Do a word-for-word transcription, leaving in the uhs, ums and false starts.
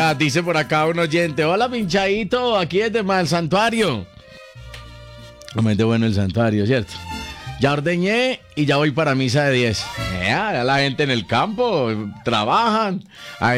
Ya, dice por acá un oyente. Hola, pinchadito, aquí desde el santuario. Realmente bueno el santuario, ¿cierto? Ya ordeñé y ya voy para misa de diez. Ya, ya la gente en el campo trabajan.